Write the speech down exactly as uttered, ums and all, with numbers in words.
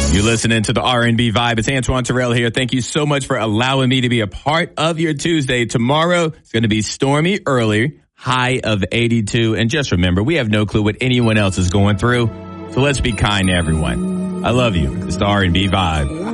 You're listening to the R and B Vibe. It's Antoine Terrell here. Thank you so much for allowing me to be a part of your Tuesday. Tomorrow, it's going to be stormy early, high of eighty-two. And just remember, we have no clue what anyone else is going through. So let's be kind to everyone. I love you. It's the R and B Vibe.